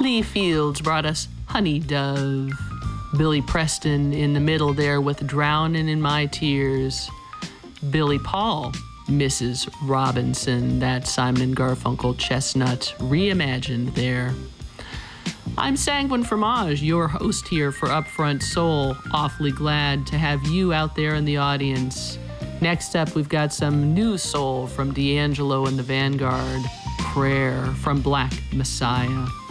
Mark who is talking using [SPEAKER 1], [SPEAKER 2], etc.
[SPEAKER 1] Lee Fields brought us Honey Dove. Billy Preston in the middle there with Drownin' in My Tears. Billy Paul, Mrs. Robinson, that Simon and Garfunkel chestnut reimagined there. I'm Sanguine Fromage, your host here for Upfront Soul. Awfully glad to have you out there in the audience. Next up, we've got some new soul from D'Angelo and the Vanguard. Prayer from Black Messiah.